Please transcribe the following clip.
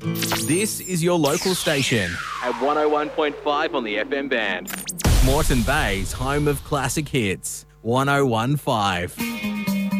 This is your local station At 101.5 on the FM band. Moreton Bay's home of classic hits. 1015.